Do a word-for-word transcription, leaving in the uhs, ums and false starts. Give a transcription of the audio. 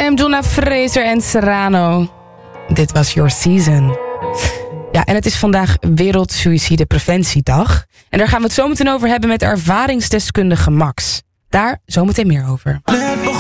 am Jonna Fraser en Serrano. Dit was Your Season. Ja, en het is vandaag Wereldsuïcidepreventiedag. En daar gaan we het zo meteen over hebben met ervaringsdeskundige Max. Daar zometeen meer over.